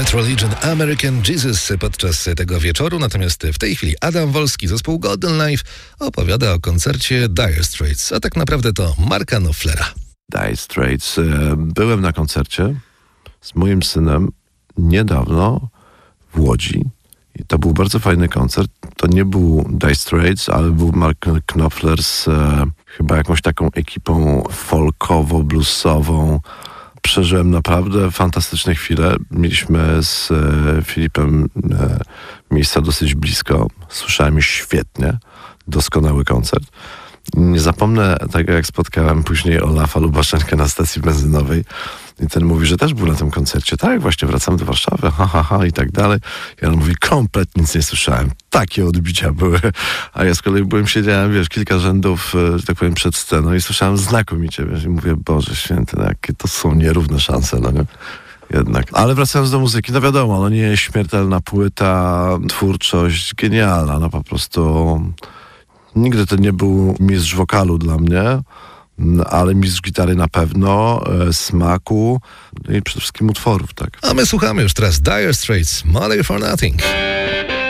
Bad Religion, American Jesus podczas tego wieczoru, natomiast w tej chwili Adam Wolski, zespół Golden Life, opowiada o koncercie Dire Straits, a tak naprawdę to Marka Knopflera. Dire Straits. Byłem na koncercie z moim synem niedawno w Łodzi i to był bardzo fajny koncert. To nie był Dire Straits, ale był Mark Knopfler z chyba jakąś taką ekipą folkowo-bluesową. Przeżyłem naprawdę fantastyczne chwile. Mieliśmy z Filipem miejsca dosyć blisko. Słyszałem już świetnie. Doskonały koncert. Nie zapomnę tego, jak spotkałem później Olafa Lubaszenkę na stacji benzynowej i ten mówi, że też był na tym koncercie. Tak, właśnie wracam do Warszawy, i tak dalej. I on mówi, kompletnie nic nie słyszałem. Takie odbicia były. A ja z kolei siedziałem, kilka rzędów, że tak powiem, przed sceną i słyszałem znakomicie, i mówię, Boże Święty, jakie to są nierówne szanse, nie? Jednak. Ale wracając do muzyki, wiadomo, nie jest śmiertelna płyta, twórczość genialna, po prostu... Nigdy to nie był mistrz wokalu dla mnie, ale mistrz gitary na pewno, smaku i przede wszystkim utworów, tak. A my słuchamy już teraz Dire Straits, Money for Nothing.